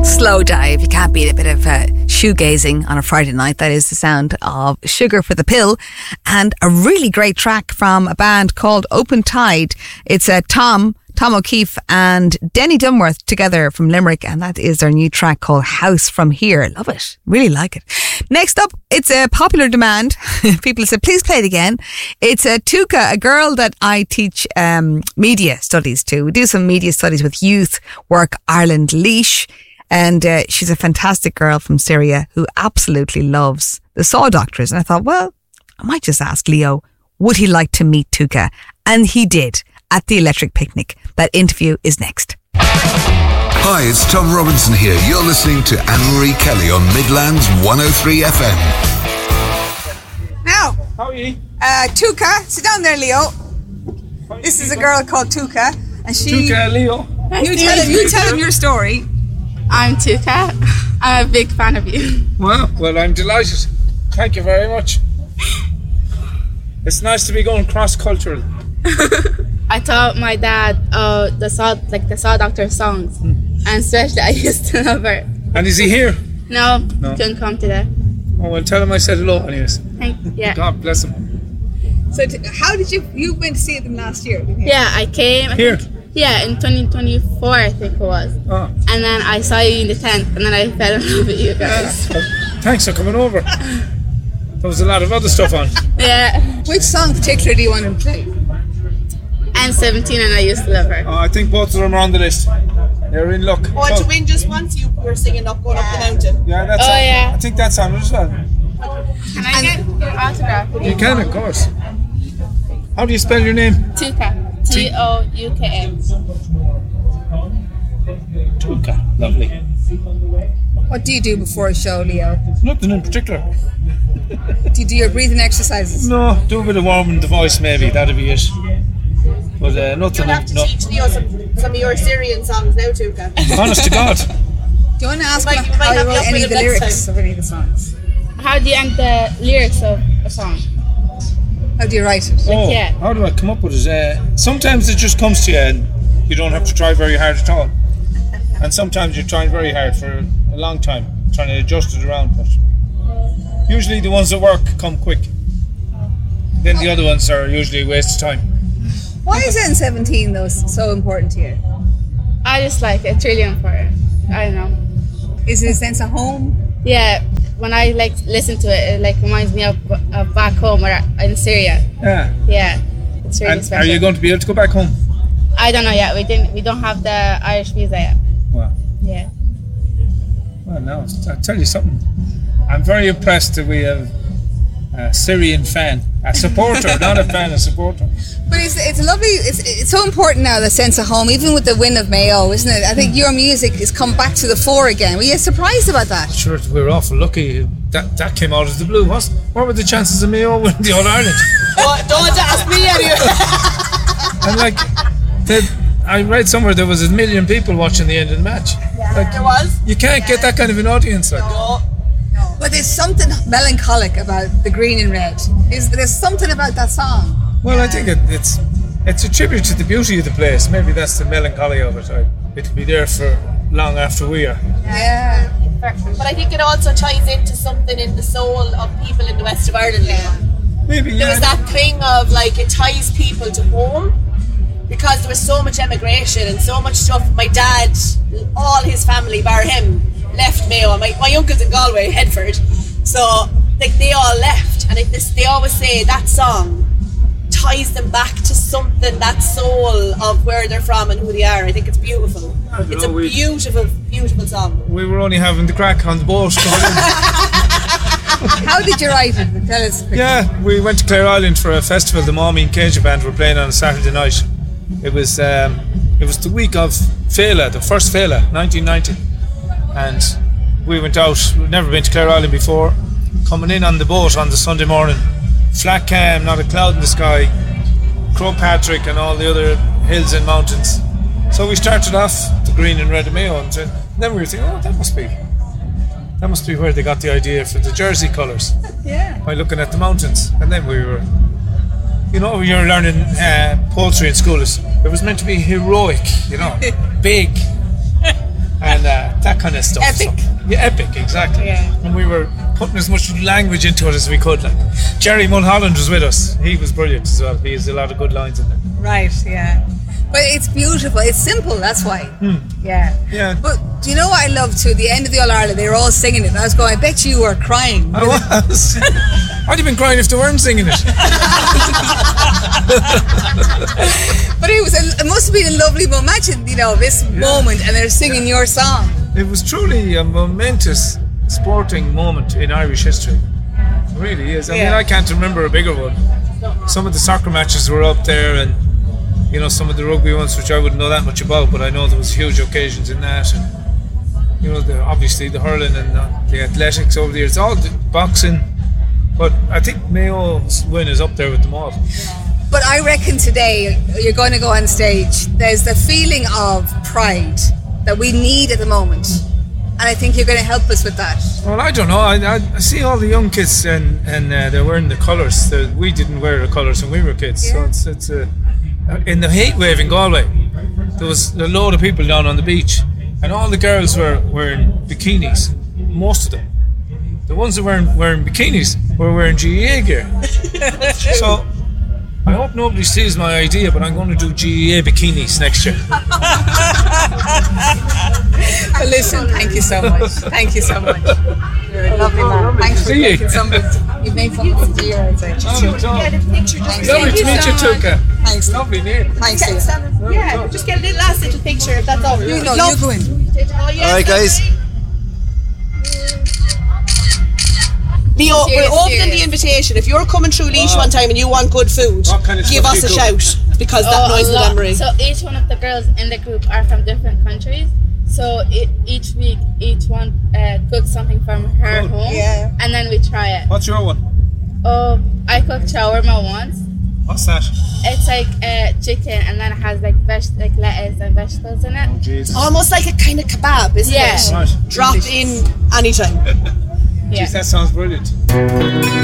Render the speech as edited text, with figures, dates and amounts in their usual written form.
Slow Dive. You can't beat a bit of shoegazing on a Friday night. That is the sound of Sugar for the Pill, and a really great track from a band called Open Tide. It's Tom O'Keefe and Denny Dunworth together from Limerick, and that is their new track called House From Here. Love it. Really like it. Next up, it's a popular demand. People said, please play it again. It's Tuka, a girl that I teach media studies to. We do some media studies with Youth Work Ireland Laois, and she's a fantastic girl from Syria who absolutely loves the Saw Doctors. And I thought, well, I might just ask Leo, would he like to meet Tuka? And he did at the Electric Picnic. That interview is next. Hi, it's Tom Robinson here. You're listening to Anne-Marie Kelly on Midlands 103 FM. Now, how are you? Tuka, sit down there, Leo. This is a girl called Tuka, and she. Tuka, Leo. You tell him your story. I'm Tuka. I'm a big fan of you. Wow, well, I'm delighted. Thank you very much. It's nice to be going cross-cultural. I taught my dad the Saw Doctor songs, and especially I used to love her. And is he here? No, couldn't come today. Oh, well, tell him I said hello anyways. Yeah. God bless him. So how did you went to see them last year? Yeah, I came. Here? Yeah, in 2024 I think it was. Oh. And then I saw you in the tent, and then I fell in love with you guys. Thanks for coming over. There was a lot of other stuff on. Yeah. Which song in particular do you want to play? N17, and I used to love her. Oh, I think both of them are on the list. You're in luck. Oh, and to win just once, you were singing up, going up the mountain. Yeah, that's on. Yeah. I think that's on it as well. Can I get your autograph? You can, of course. How do you spell your name? Tuka. Touka. Tuka. Lovely. What do you do before a show, Leo? Nothing in particular. Do you do your breathing exercises? No, do a bit of warming the voice maybe, that'd be it. But nothing. You'll have to teach Leo some of your Syrian songs now, Tuka. Honest to God. Do you want to ask Might how you have wrote luck any with of the it next lyrics of any of the songs? How do you end the lyrics of a song? How do you write it? Oh, yeah. How do I come up with it? Sometimes it just comes to you and you don't have to try very hard at all. And sometimes you're trying very hard for a long time, trying to adjust it around. But usually the ones that work come quick. Then the other ones are usually a waste of time. Why is N17 though so important to you? I just like it. It's really important. I don't know. Is it a sense of home? Yeah. When I listen to it, it reminds me of back home or in Syria. Yeah. Yeah. It's really And special. are you going to be able to go back home? I don't know yet. We don't have the Irish visa yet. Wow. Yeah. Well, no, I'll tell you something. I'm very impressed that we have a Syrian fan, a supporter, not a fan, a supporter. But it's lovely. It's so important now, the sense of home, even with the win of Mayo, isn't it? I think your music has come back to the fore again. Were you surprised about that? Sure, we're awful lucky. That came out of the blue. What were the chances of Mayo winning the All Ireland? Don't ask me anyway. And I read somewhere there was 1 million people watching the end of the match. Yeah, there was. You can't get that kind of an audience. No. But there's something melancholic about the green and red. There's something about that song. Well, I think it's a tribute to the beauty of the place. Maybe that's the melancholy of it. It'll be there for long after we are. Yeah. But I think it also ties into something in the soul of people in the west of Ireland. Yeah. Maybe, There was that thing of it ties people to home, because there was so much emigration and so much stuff. My dad, all his family bar him, left Mayo. My uncle's in Galway, Headford, so they all left, and they always say that song ties them back to something, that soul of where they're from and who they are. I think it's beautiful. It's a beautiful, beautiful song. We were only having the crack on the boat. How did you write it? Tell us. Yeah, we went to Clare Island for a festival. The Mommy and Cajun Band were playing on a Saturday night. It was the week of Féile, the first Féile, 1990, and we went out. We'd never been to Clare Island before. Coming in on the boat on the Sunday morning, flat calm, not a cloud in the sky, Croagh Patrick and all the other hills and mountains. So we started off the green and red of Mayo, and then we were thinking, oh, that must be where they got the idea for the jersey colours. Yeah. By looking at the mountains. And then we were, you're learning poetry in school. It was meant to be heroic, big. And that kind of stuff. Epic. So, yeah, epic, exactly. Yeah. And we were putting as much language into it as we could. Like Jerry Mulholland was with us. He was brilliant as well. He has a lot of good lines in there. Right, yeah. But it's beautiful. It's simple. That's why. Yeah. Yeah. But do you know what I love too? At the end of the All Ireland, they were all singing it. And I was going, I bet you were crying. I was. I'd have been crying if they weren't singing it. But it must have been a lovely moment. Imagine, this moment, and they're singing your song. It was truly a momentous sporting moment in Irish history. It really is. I mean, I can't remember a bigger one. Some of the soccer matches were up there, and some of the rugby ones, which I wouldn't know that much about, but I know there was huge occasions in that, and obviously the hurling and the athletics over the years, all the boxing. But I think Mayo's win is up there with them all. But I reckon today you're going to go on stage. There's the feeling of pride that we need at the moment, and I think you're going to help us with that. Well, I don't know. I see all the young kids and they're wearing the colours. We didn't wear the colours when we were kids. Yeah. So it's in the heat wave in Galway, there was a load of people down on the beach, and all the girls were wearing bikinis. Most of them. The ones that weren't wearing bikinis were wearing GEA gear. So I hope nobody steals my idea, but I'm going to do GEA bikinis next year. Well, listen, thank you so much. Thank you so much. You're a lovely man. Thanks for making something. You've made something of the year, I'd say. Get a picture. Just Lovely to meet you, Tuka. Thanks. Lovely name. Thanks, Leah. Yeah, just get a last little picture if that's all. You go in. Oh, yes, All right, guys. Leo, we're Cheers, opening cheers. the invitation. If you're coming through Laois one time and you want good food, What kind of give stuff us do a you cook? shout, because that noise in memory. So each one of the girls in the group are from different countries. So each week, each one cooks something from her Cool. home, Yeah. and then we try it. What's your one? I cooked shawarma once. What's that? It's like chicken, and then it has like lettuce and vegetables in it. Oh, Jesus. Almost like a kind of kebab, isn't Yeah. it? Right. Drop in anytime. Yeah. Jeez, that sounds brilliant.